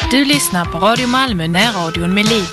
Du lyssnar på Radio Malmö, närradion med liv.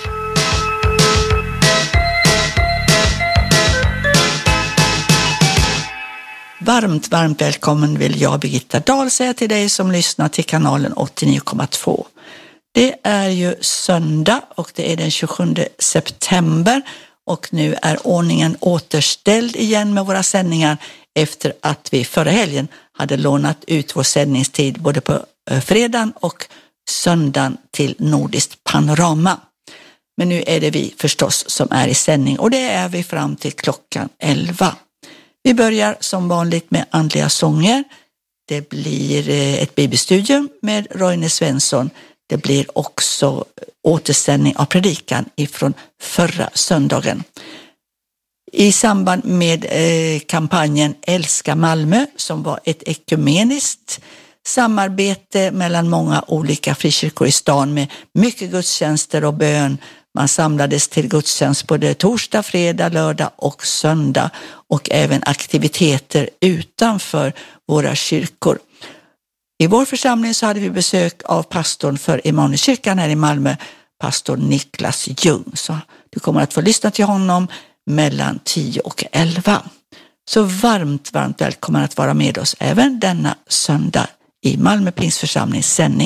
Varmt välkommen vill jag, Birgitta Dahl, säga till dig som lyssnar till kanalen 89,2. Det är ju söndag och det är den 27 september och nu är ordningen återställd igen med våra sändningar efter att vi förra helgen hade lånat ut vår sändningstid både på fredagen och söndagen till Nordiskt Panorama. Men nu är det vi förstås som är i sändning och det är vi fram till klockan 11. Vi börjar som vanligt med andliga sånger. Det blir ett bibelstudium med Roine Svensson. Det blir också återsändning av predikan ifrån förra söndagen. I samband med kampanjen Älska Malmö, som var ett ekumeniskt samarbete mellan många olika frikyrkor i stan med mycket gudstjänster och bön. Man samlades till gudstjänst både torsdag, fredag, lördag och söndag och även aktiviteter utanför våra kyrkor. I vår församling så hade vi besök av pastorn för Immanuelskyrkan här i Malmö, pastor Niklas Ljung. Så du kommer att få lyssna till honom mellan 10 och 11. Så varmt välkommen att vara med oss även denna söndag i Malmö Pingstförsamlings sändning.